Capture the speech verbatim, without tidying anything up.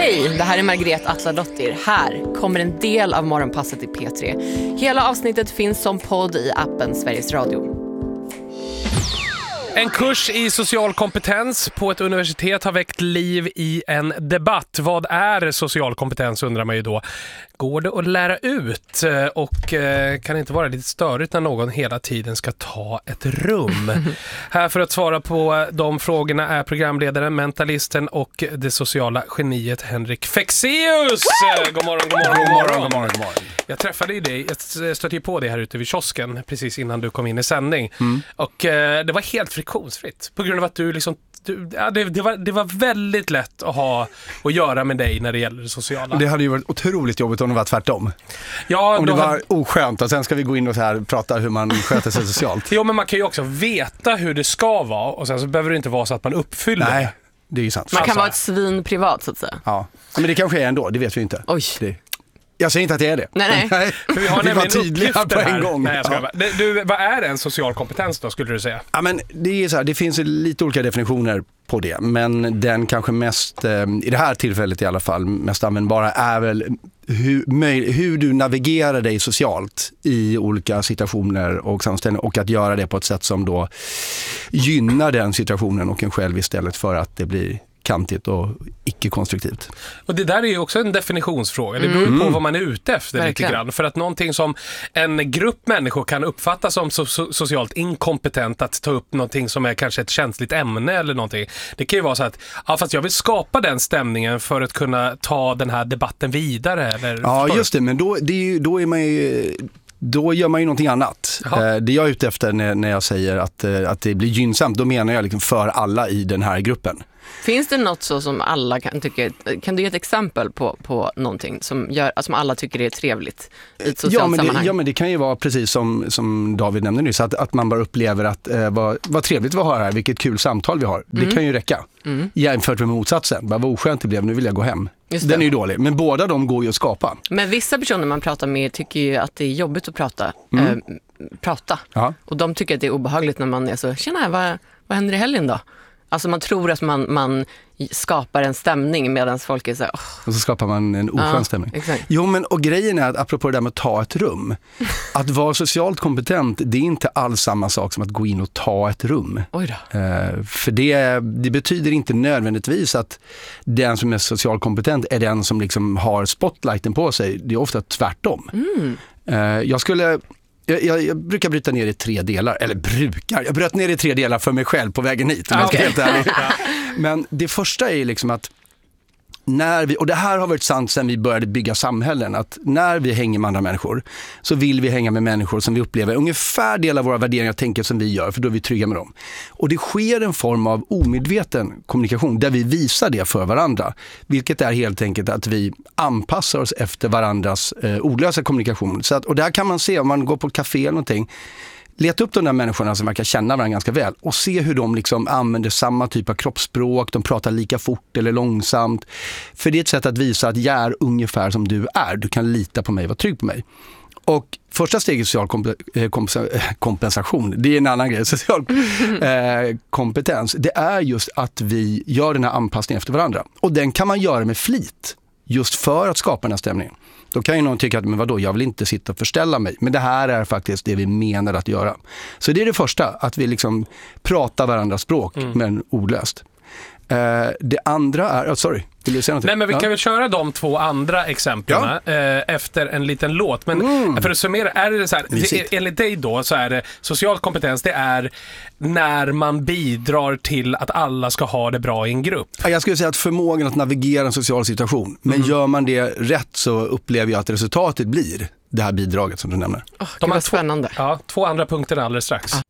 Hej, det här är Margret Atladottir. Här kommer en del av Morgonpasset i P tre. Hela avsnittet finns som podd i appen Sveriges Radio. En kurs i social kompetens på ett universitet har väckt liv i en debatt. Vad är social kompetens, undrar man ju då. Går det att lära ut? Och eh, kan det inte vara lite störigt när någon hela tiden ska ta ett rum? Här för att svara på de frågorna är programledaren, mentalisten och det sociala geniet Henrik Fexeus. God morgon, god morgon, god morgon, god morgon, god morgon. Jag träffade ju dig, jag stötte ju på dig här ute vid kiosken precis innan du kom in i sändning. Mm. Och eh, det var helt friktionsfritt på grund av att du liksom Du, ja, det, det, var, det var väldigt lätt att ha att göra med dig när det gäller det sociala. Det hade ju varit otroligt jobbigt om det var tvärtom. Ja, om det var hade... oskönt och sen ska vi gå in och så här prata hur man sköter sig socialt. Jo, men man kan ju också veta hur det ska vara och sen så behöver det inte vara så att man uppfyller. Nej, det är ju sant. Man kan alltså... vara ett svin privat så att säga. Ja, men det kanske är ändå, det vet vi inte. Oj. Det... Jag säger inte att det är det. Nej, nej. För vi har vi var tydliga på en här. gång. Nej, jag ska ja. du, vad är en social kompetens då, skulle du säga? Ja, men det är så här, det finns lite olika definitioner på det. Men den kanske mest, i det här tillfället i alla fall, mest användbara är väl hur, hur du navigerar dig socialt i olika situationer och sammanställningar. Och att göra det på ett sätt som då gynnar den situationen och en själv istället för att det blir kantigt och icke-konstruktivt. Och det där är ju också en definitionsfråga. Det beror ju på mm. vad man är ute efter lite grann. För att någonting som en grupp människor kan uppfatta som so- so- socialt inkompetent att ta upp någonting som är kanske ett känsligt ämne eller någonting. Det kan ju vara så att, ja, fast jag vill skapa den stämningen för att kunna ta den här debatten vidare. Eller, ja, just det. Men då, det är ju, då är man ju... Då gör man ju någonting annat. Jaha. Det jag är ute efter när, när jag säger att, att det blir gynnsamt, då menar jag liksom för alla i den här gruppen. Finns det något så som alla kan tycka, kan du ge ett exempel på, på någonting som, gör, som alla tycker är trevligt i ett socialt ja, men sammanhang? Det, ja, men det kan ju vara precis som, som David nämnde nyss, att, att man bara upplever att eh, vad, vad trevligt vi har här, vilket kul samtal vi har. Det mm. kan ju räcka. Mm. Jämfört med motsatsen, bara vad oskönt det blev, nu vill jag gå hem. Den är ju dålig, men båda de går ju att skapa. Men vissa personer man pratar med tycker ju att det är jobbigt att prata. Mm. Äh, prata. Aha. Och de tycker att det är obehagligt när man är så, tjena, vad, vad händer i helgen då? Alltså man tror att man, man skapar en stämning medan folk är så här, oh. Och så skapar man en oskön ja, stämning. Exakt. Jo, men och grejen är att apropå det där med att ta ett rum. Att vara socialt kompetent, det är inte alls samma sak som att gå in och ta ett rum. Oj då. Uh, för det, det betyder inte nödvändigtvis att den som är socialt kompetent är den som liksom har spotlighten på sig. Det är ofta tvärtom. Mm. Uh, jag skulle... Jag, jag, jag brukar bryta ner i tre delar, eller brukar, jag bröt ner i tre delar för mig själv på vägen hit. Om jag ska helt ärlig. Men det första är liksom att när vi, och det här har varit sant sedan vi började bygga samhällen, att när vi hänger med andra människor så vill vi hänga med människor som vi upplever ungefär delar våra värderingar och tänker som vi gör, för då är vi trygga med dem. Och det sker en form av omedveten kommunikation där vi visar det för varandra, vilket är helt enkelt att vi anpassar oss efter varandras eh, ordlösa kommunikation. Så att, och där kan man se, om man går på ett café eller någonting, leta upp de där människorna som man kan känna varandra ganska väl och se hur de liksom använder samma typ av kroppsspråk, de pratar lika fort eller långsamt. För det är ett sätt att visa att jag är ungefär som du är. Du kan lita på mig, vara trygg på mig. Och första steget social komp- komp- kompensation, det är en annan grej, social eh, kompetens, det är just att vi gör den här anpassningen efter varandra. Och den kan man göra med flit, just för att skapa den här stämningen. Då kan ju någon tycka att, men vadå, jag vill inte sitta och förställa mig. Men det här är faktiskt det vi menar att göra. Så det är det första, att vi liksom pratar varandras språk, mm. men ordlöst. Uh, det andra är, oh, sorry, vill du säga någonting? Nej, men vi ja. kan väl köra de två andra exemplen ja. eh, efter en liten låt. Men mm. för att summera, är det så här, det, enligt dig då så är det social kompetens, det är när man bidrar till att alla ska ha det bra i en grupp. Jag skulle säga att förmågan att navigera en social situation, men mm. gör man det rätt så upplever jag att resultatet blir det här bidraget som du nämner. Oh, det var spännande. Två, ja, två andra punkter alldeles strax. Ah.